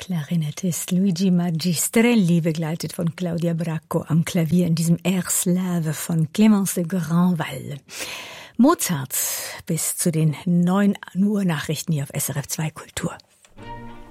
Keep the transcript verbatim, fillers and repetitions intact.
Klarinettist Luigi Magistrelli, begleitet von Claudia Bracco am Klavier in diesem Air Slave von Clémence de Grandval. Mozart bis zu den neun Uhr Nachrichten hier auf S R F zwei Kultur.